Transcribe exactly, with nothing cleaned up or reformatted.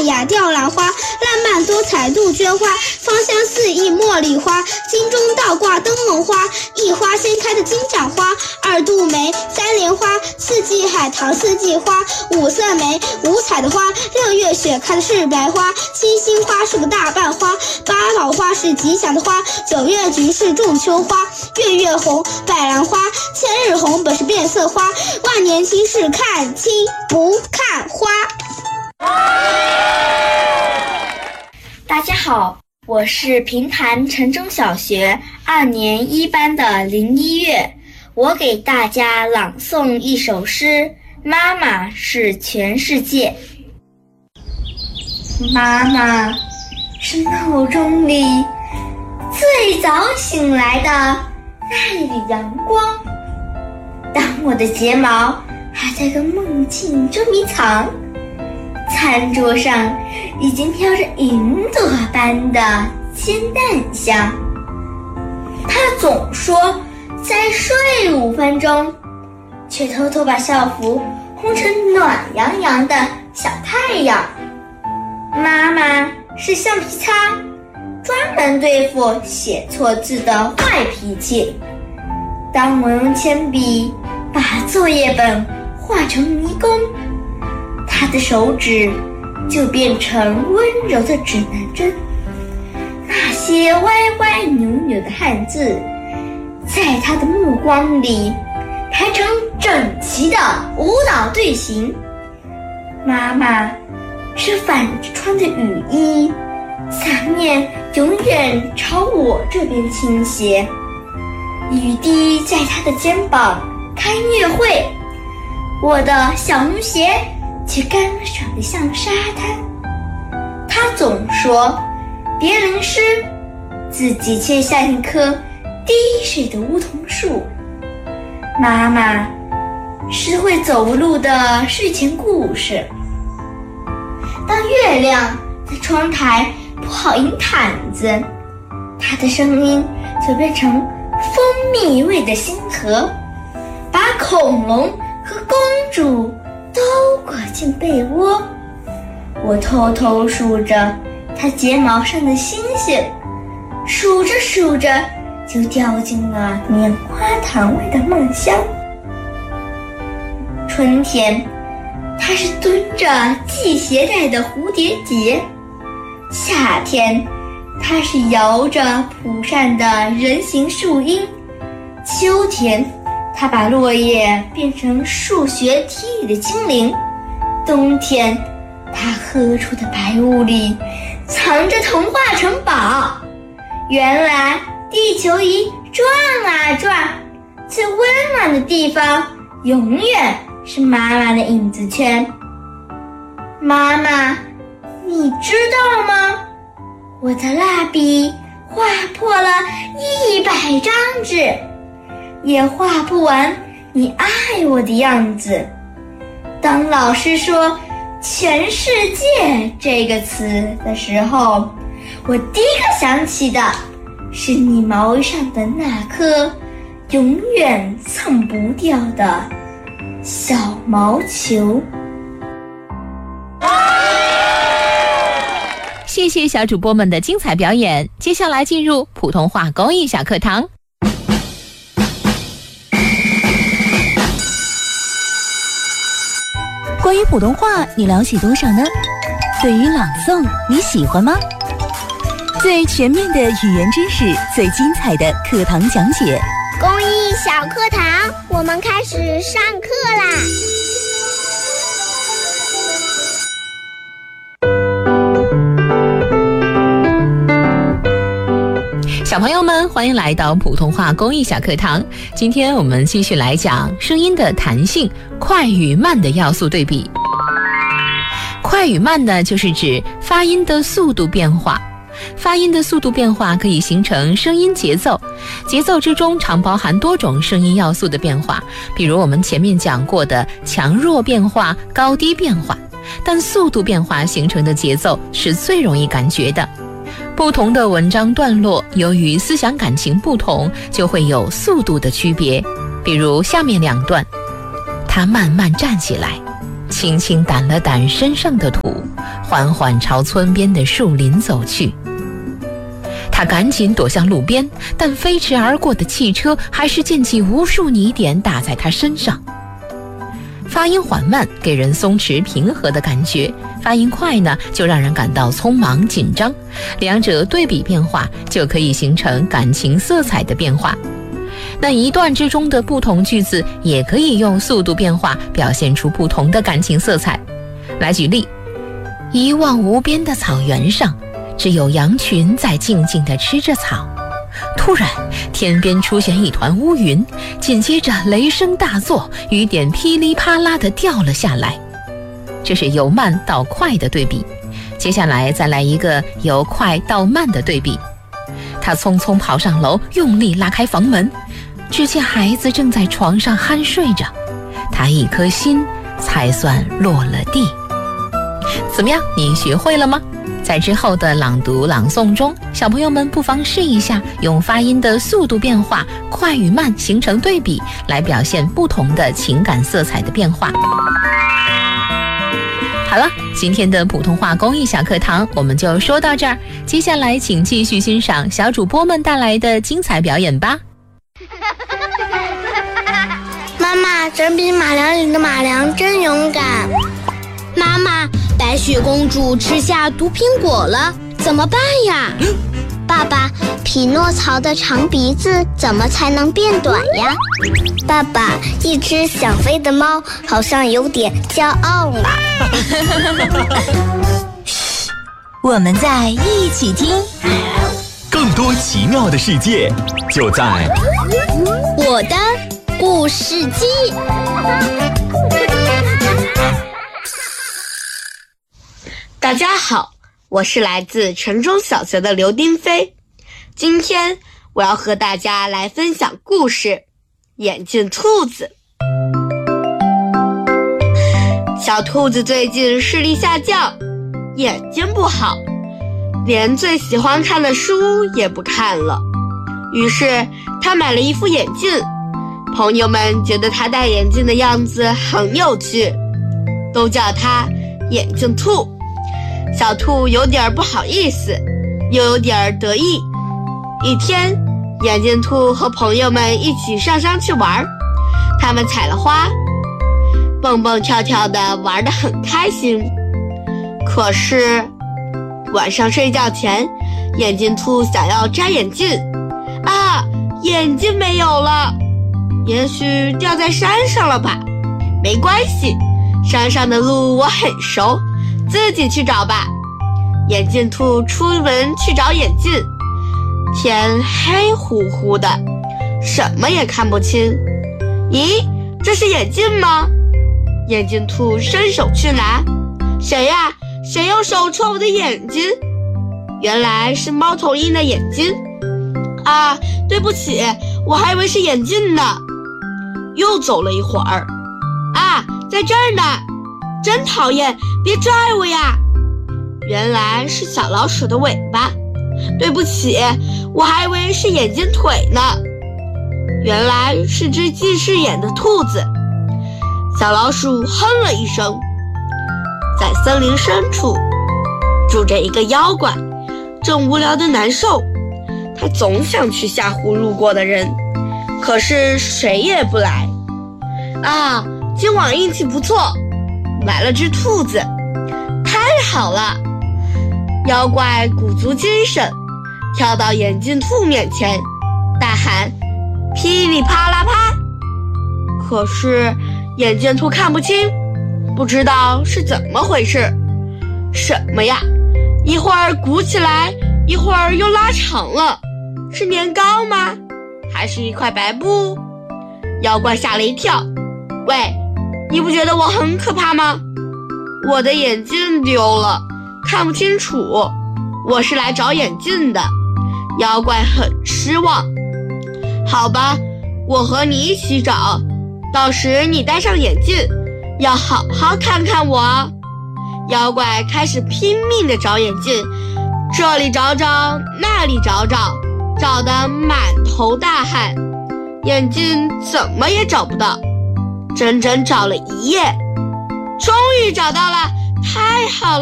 雅吊兰花，烂漫多彩杜鹃花，芳香四溢茉莉花，金钟倒挂灯笼花，一花先开的金盏花，二杜梅，三莲花，四季海棠四季花，五色梅，五彩的花，六月雪开的是白花，七星花是个大瓣花，八宝花是吉祥的花，九月菊是仲秋花，月月红，百兰花，千日红本是变色花，万年青是看青不看花。 大家好，我是平潭城中小学二年一班的林一月，我给大家朗诵一首诗《妈妈是全世界》。妈妈是闹钟里最早醒来的那一缕阳光，当我的睫毛还在跟梦境捉迷藏，餐桌上已经飘着云朵般的煎蛋香。他总说再睡五分钟，却偷偷把校服烘成暖洋洋的小太阳。妈妈是橡皮擦，专门对付写错字的坏脾气。当我用铅笔把作业本画成迷宫，他的手指就变成温柔的指南针，那些歪歪扭扭的汉字在他的目光里排成整齐的舞蹈队形。妈妈是反着穿的雨衣，伞面永远朝我这边倾斜，雨滴在他的肩膀开月会，我的小红鞋却干爽得像沙滩。他总说别淋湿，自己却像一棵滴水的梧桐树。妈妈是会走路的睡前故事，当月亮在窗台铺好银毯子，她的声音就变成蜂蜜味的星河，把恐龙和公主都裹进被窝。我偷偷数着她睫毛上的星星，数着数着就掉进了棉花糖味的梦乡。春天它是蹲着系鞋带的蝴蝶结，夏天它是摇着蒲扇的人形树荫，秋天它把落叶变成数学题里的精灵，冬天它喝出的白雾里藏着童话城堡。原来地球仪转啊转，最温暖的地方永远是妈妈的影子圈。妈妈，你知道吗？我的蜡笔画破了一百张纸，也画不完你爱我的样子。当老师说全世界这个词的时候，我第一个想起的是你毛衣上的那颗永远蹭不掉的小毛球。 谢谢小主播们的精彩表演，接下来进入普通话公益小课堂。 关于普通话你了解多少呢？对于朗诵你喜欢吗？最全面的语言知识，最精彩的课堂讲解。 公益小课堂，我们开始上课啦！ 小朋友们，欢迎来到普通话公益小课堂。今天我们继续来讲声音的弹性，快与慢的要素对比。快与慢呢，就是指发音的速度变化。发音的速度变化可以形成声音节奏，节奏之中常包含多种声音要素的变化，比如我们前面讲过的强弱变化、高低变化。但速度变化形成的节奏是最容易感觉的。不同的文章段落，由于思想感情不同，就会有速度的区别。比如下面两段，他慢慢站起来， 轻轻掸了掸身上的土，缓缓朝村边的树林走去。他赶紧躲向路边，但飞驰而过的汽车还是溅起无数泥点打在他身上。发音缓慢给人松弛平和的感觉，发音快呢就让人感到匆忙紧张，两者对比变化就可以形成感情色彩的变化。那一段之中的不同句子也可以用速度变化表现出不同的感情色彩。来举例，一望无边的草原上，只有羊群在静静地吃着草。突然，天边出现一团乌云，紧接着雷声大作，雨点噼里啪啦地掉了下来。这是由慢到快的对比。接下来再来一个由快到慢的对比。他匆匆跑上楼，用力拉开房门，只见孩子正在床上酣睡着，他一颗心才算落了地。怎么样，你学会了吗？在之后的朗读朗诵中，小朋友们不妨试一下用发音的速度变化，快与慢形成对比，来表现不同的情感色彩的变化。好了，今天的普通话公益小课堂我们就说到这儿，接下来请继续欣赏小主播们带来的精彩表演吧。 妈妈，整笔马良里的马良真勇敢。 妈妈，白雪公主吃下毒苹果了，怎么办呀？ 爸爸，匹诺曹的长鼻子怎么才能变短呀？爸爸，一只想飞的猫好像有点骄傲了。 嘘，我们在一起听。 更多奇妙的世界就在我的故事机。 大家好，我是来自城中小学的刘丁飞。今天我要和大家来分享故事眼镜兔子。小兔子最近视力下降，眼睛不好，连最喜欢看的书也不看了。于是他买了一副眼镜，朋友们觉得他戴眼镜的样子很有趣，都叫他眼镜兔。小兔有点不好意思，又有点得意。一天，眼镜兔和朋友们一起上山去玩，他们采了花，蹦蹦跳跳的玩得很开心。可是晚上睡觉前，眼镜兔想要摘眼镜，啊，眼睛没有了，也许掉在山上了吧。没关系，山上的路我很熟，自己去找吧。眼镜兔出门去找眼镜，天黑乎乎的，什么也看不清。咦，这是眼镜吗？眼镜兔伸手去拿，谁呀？谁用手戳我的眼睛？原来是猫头鹰的眼睛。啊，对不起，我还以为是眼镜呢。又走了一会儿，啊，在这儿呢，真讨厌，别拽我呀。原来是小老鼠的尾巴。对不起，我还以为是眼睛腿呢。原来是只近视眼的兔子。小老鼠哼了一声。在森林深处住着一个妖怪，正无聊的难受，他总想去吓唬路过的人，可是谁也不来。啊，今晚运气不错，来了只兔子，太好了！妖怪鼓足精神，跳到眼镜兔面前，大喊噼里啪啦啪。可是眼镜兔看不清，不知道是怎么回事。什么呀？一会儿鼓起来，一会儿又拉长了，是年糕吗？还是一块白布？妖怪吓了一跳。喂，你不觉得我很可怕吗？我的眼镜丢了，看不清楚，我是来找眼镜的。妖怪很失望。好吧，我和你一起找，到时你戴上眼镜，要好好看看我。妖怪开始拼命地找眼镜，这里找找，那里找找，找得满头大汗，眼镜怎么也找不到，整整找了一夜。 终于找到了，太好了！